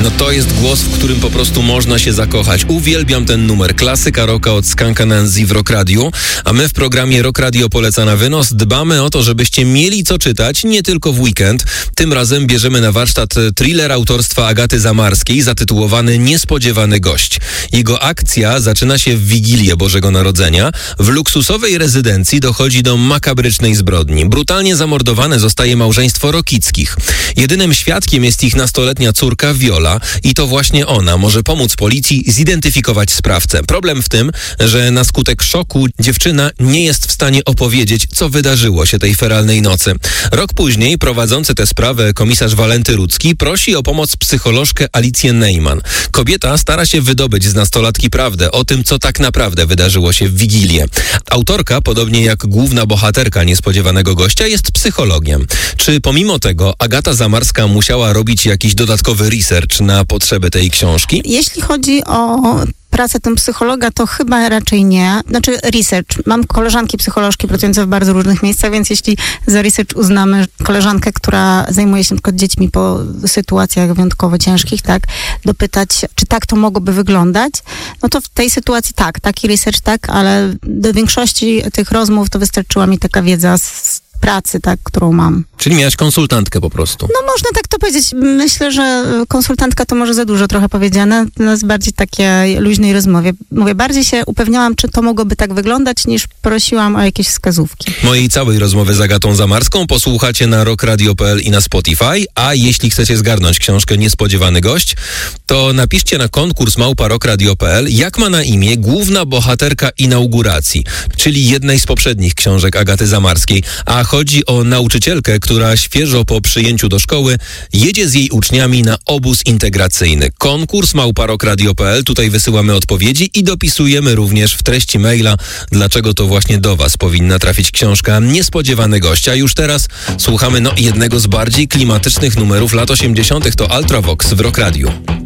No to jest głos, w którym po prostu można się zakochać. Uwielbiam ten numer. Klasyka rocka od Skanka Nancy w Rock Radio. A my w programie Rock Radio Poleca na wynos dbamy o to, żebyście mieli co czytać nie tylko w weekend. Tym razem bierzemy na warsztat thriller autorstwa Agaty Zamarskiej zatytułowany Niespodziewany gość. Jego akcja zaczyna się w Wigilię Bożego Narodzenia. W luksusowej rezydencji dochodzi do makabrycznej zbrodni. Brutalnie zamordowane zostaje małżeństwo Rokickich. Jedynym świadkiem jest ich nastoletnia córka Viola i to właśnie ona może pomóc policji zidentyfikować sprawcę. Problem w tym, że na skutek szoku dziewczyna nie jest w stanie opowiedzieć, co wydarzyło się tej feralnej nocy. Rok później prowadzący tę sprawę komisarz Walenty Rudzki prosi o pomoc psycholożkę Alicję Neyman. Kobieta stara się wydobyć z nastolatki prawdę o tym, co tak naprawdę wydarzyło się w Wigilię. Autorka, podobnie jak główna bohaterka Niespodziewanego gościa, jest psychologiem. Czy pomimo tego Agata Zamarska musiała robić jakiś dodatkowy research na potrzeby tej książki? Jeśli chodzi o pracę tym psychologa, to chyba raczej nie. Znaczy research. Mam koleżanki psycholożki pracujące w bardzo różnych miejscach, więc jeśli za research uznamy koleżankę, która zajmuje się na przykład dziećmi po sytuacjach wyjątkowo ciężkich, tak, dopytać, czy tak to mogłoby wyglądać, no to w tej sytuacji tak, taki research tak, ale do większości tych rozmów to wystarczyła mi taka wiedza z pracy, tak, którą mam. Czyli miałaś konsultantkę po prostu. No można tak to powiedzieć. Myślę, że konsultantka to może za dużo trochę powiedziane. To jest bardziej takiej luźnej rozmowie. Mówię, bardziej się upewniałam, czy to mogłoby tak wyglądać, niż prosiłam o jakieś wskazówki. Mojej całej rozmowy z Agatą Zamarską posłuchacie na rockradio.pl i na Spotify, a jeśli chcecie zgarnąć książkę Niespodziewany gość, to napiszcie na konkurs @rockradio.pl, jak ma na imię główna bohaterka inauguracji, czyli jednej z poprzednich książek Agaty Zamarskiej, a chodzi o nauczycielkę, która świeżo po przyjęciu do szkoły jedzie z jej uczniami na obóz integracyjny. Konkurs @rockradio.pl, tutaj wysyłamy odpowiedzi i dopisujemy również w treści maila, dlaczego to właśnie do was powinna trafić książka Niespodziewany gość. A już teraz słuchamy jednego z bardziej klimatycznych numerów lat 80. to Ultravox w Rock Radio.